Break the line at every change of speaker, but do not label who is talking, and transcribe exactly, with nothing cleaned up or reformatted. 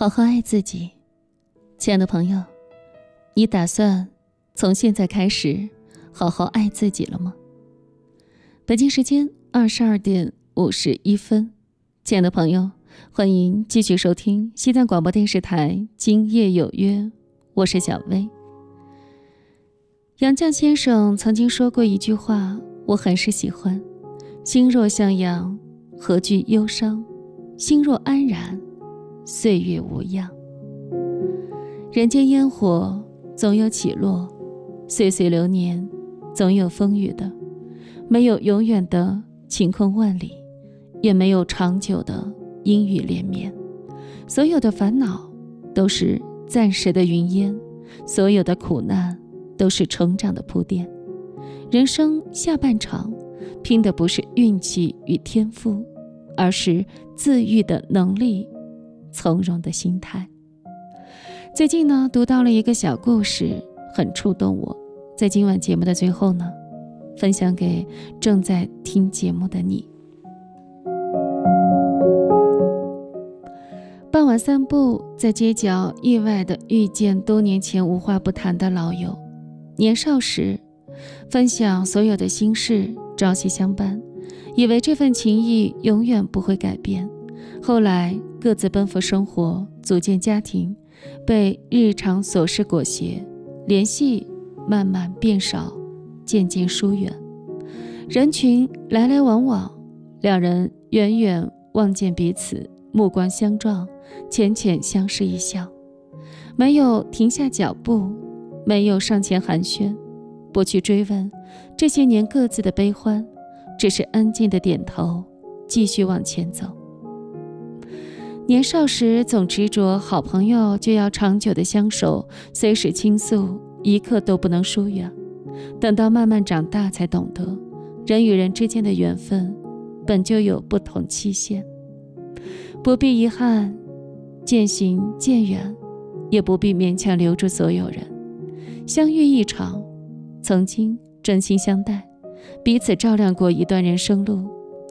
好好爱自己。亲爱的朋友，你打算从现在开始好好爱自己了吗？北京时间二十二点五十一分，亲爱的朋友，欢迎继续收听西藏广播电视台今夜有约，我是小薇。杨绛先生曾经说过一句话，我很是喜欢：心若向阳，何惧忧伤？心若安然，岁月无恙。人间烟火总有起落，岁岁流年总有风雨的，没有永远的晴空万里，也没有长久的阴雨连绵。所有的烦恼都是暂时的云烟，所有的苦难都是成长的铺垫。人生下半场拼的不是运气与天赋，而是自愈的能力，从容的心态。最近呢，读到了一个小故事，很触动我，在今晚节目的最后呢，分享给正在听节目的你。傍晚散步，在街角意外地遇见多年前无话不谈的老友。年少时分享所有的心事，朝夕相伴，以为这份情谊永远不会改变。后来各自奔赴生活，组建家庭，被日常琐事裹挟，联系慢慢变少，渐渐疏远。人群来来往往，两人远远望见彼此，目光相撞，浅浅相视一笑，没有停下脚步，没有上前寒暄，不去追问这些年各自的悲欢，只是安静的点头，继续往前走。年少时总执着好朋友就要长久的相守，随时倾诉，一刻都不能疏远。等到慢慢长大才懂得，人与人之间的缘分本就有不同期限，不必遗憾渐行渐远，也不必勉强留住所有人。相遇一场，曾经真心相待，彼此照亮过一段人生路，